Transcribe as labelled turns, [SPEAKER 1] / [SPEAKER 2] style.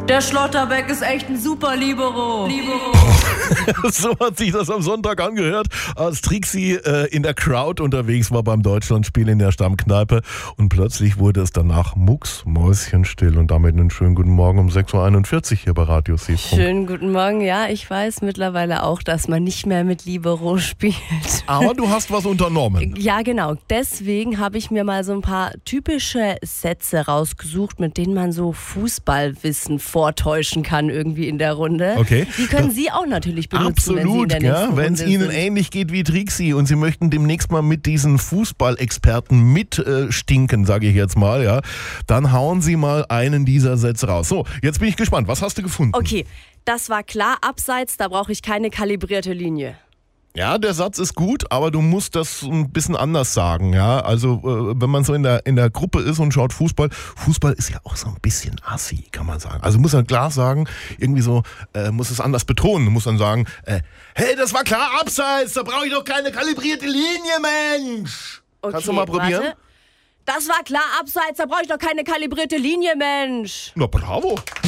[SPEAKER 1] Der Schlotterbeck ist echt ein super Libero.
[SPEAKER 2] So hat sich das am Sonntag angehört, als Trixie in der Crowd unterwegs war beim Deutschlandspiel in der Stammkneipe und plötzlich wurde es danach mucksmäuschenstill und damit einen schönen guten Morgen um 6.41 Uhr hier bei Radio Südfunk.
[SPEAKER 1] Schönen guten Morgen, ja, ich weiß mittlerweile auch, dass man nicht mehr mit Libero spielt.
[SPEAKER 2] Aber du hast was unternommen.
[SPEAKER 1] Ja, genau. Deswegen habe ich mir mal so ein paar typische Sätze rausgesucht, mit denen man so Fußballwissen vortäuschen kann irgendwie in der Runde.
[SPEAKER 2] Okay.
[SPEAKER 1] Die können Sie auch natürlich benutzen,
[SPEAKER 2] Absolut, wenn es Ihnen ähnlich geht wie Trixie und Sie möchten demnächst mal mit diesen Fußballexperten mitstinken, sage ich jetzt mal, ja, dann hauen Sie mal einen dieser Sätze raus. So, jetzt bin ich gespannt. Was hast du gefunden?
[SPEAKER 1] Okay, das war klar. Abseits, da brauche ich keine kalibrierte Linie.
[SPEAKER 2] Ja, der Satz ist gut, aber du musst das ein bisschen anders sagen, ja. Also, wenn man so in der Gruppe ist und schaut Fußball ist ja auch so ein bisschen assi, kann man sagen. Also muss man klar sagen, irgendwie so, muss es anders betonen, muss dann sagen, hey, das war klar, abseits, da brauche ich doch keine kalibrierte Linie, Mensch.
[SPEAKER 1] Okay,
[SPEAKER 2] kannst du mal probieren?
[SPEAKER 1] Warte. Das war klar, abseits, da brauche ich doch keine kalibrierte Linie, Mensch.
[SPEAKER 2] Na, bravo.